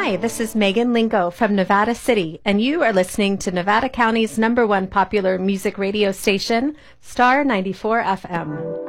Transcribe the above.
Hi, this is Megan Lingo from Nevada City, and you are listening to Nevada County's #1 popular music radio station, Star 94 FM.